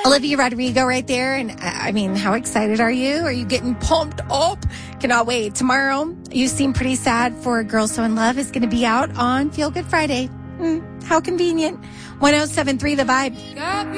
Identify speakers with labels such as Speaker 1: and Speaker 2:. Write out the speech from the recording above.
Speaker 1: Olivia Rodrigo right there. And I mean, how excited are you? Are you getting pumped up? Cannot wait. Tomorrow, You Seem Pretty Sad for Girls So in Love is going to be out on Feel Good Friday. How convenient. 107.3 The Vibe.